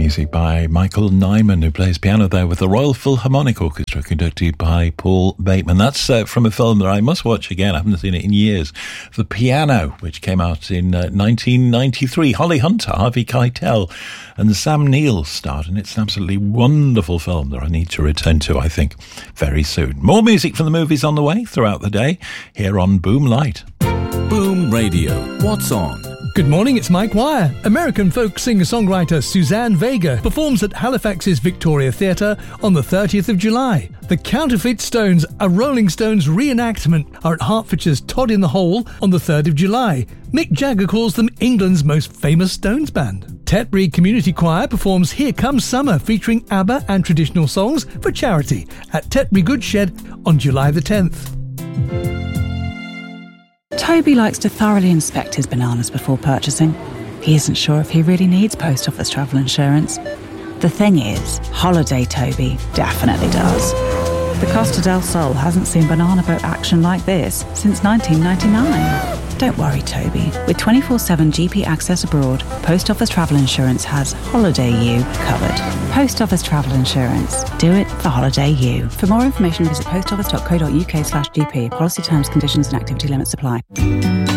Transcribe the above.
Music by Michael Nyman, who plays piano there with the Royal Philharmonic Orchestra, conducted by Paul Bateman. That's from a film that I must watch again. I haven't seen it in years. The Piano, which came out in 1993. Holly Hunter, Harvey Keitel and Sam Neill starred, and it's an absolutely wonderful film that I need to return to, I think, very soon. More music from the movies on the way throughout the day here on Boom Light. Boom Radio. What's on? Good morning, it's Mike Wire. American folk singer-songwriter Suzanne Vega performs at Halifax's Victoria Theatre on the 30th of July. The Counterfeit Stones, a Rolling Stones reenactment, are at Hertfordshire's Todd in the Hole on the 3rd of July. Mick Jagger calls them England's most famous Stones band. Tetbury Community Choir performs Here Comes Summer, featuring ABBA and traditional songs for charity at Tetbury Goodshed on July the 10th. Toby likes to thoroughly inspect his bananas before purchasing. He isn't sure if he really needs post office travel insurance. The thing is, Holiday Toby definitely does. The Costa del Sol hasn't seen banana boat action like this since 1999. Don't worry, Toby. With 24/7 GP access abroad, Post Office Travel Insurance has Holiday You covered. Post Office Travel Insurance. Do it for Holiday You. For more information, visit postoffice.co.uk/GP. Policy terms, conditions and activity limits apply.